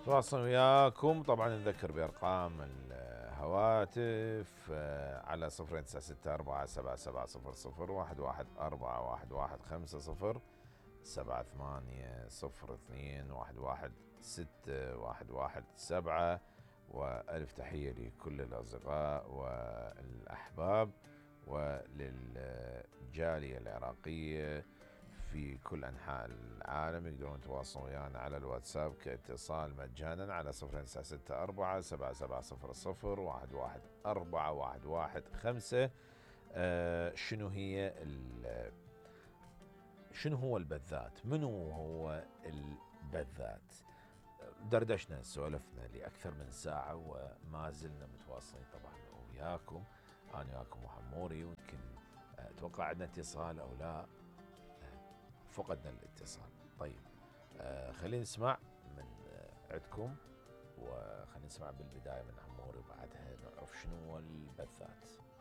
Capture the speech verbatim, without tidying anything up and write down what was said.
تواصل وياكم طبعا نذكر بأرقام الهواتف على صفرين تسعة ستة أربعة سبعة سبعة صفر صفر واحد واحد أربعة واحد واحد خمسة صفر سبعة ثمانية صفر اثنين واحد واحد ستة واحد واحد سبعة. وألف تحية لكل الأصدقاء والأحباب وللجالية العراقية في كل أنحاء العالم. يقدرون يتواصلون ويانا على الواتساب كاتصال مجانا على صفر تسعة ستة أربعة سبعة سبعة صفر صفر واحد واحد أربعة واحد واحد خمسة. آه شنو هي شنو هو البذات؟ منو هو البذات؟ دردشنا سولفنا لأكثر من ساعة وما زلنا متواصلين طبعا وياكم، أنا وياكم وحموري، ويمكن أتوقع عندنا اتصال أو لا، فقدنا الاتصال. طيب آه خلينا نسمع من آه عندكم، وخلينا نسمع بالبداية من عموري وبعدها نعرف شنو هو البثات.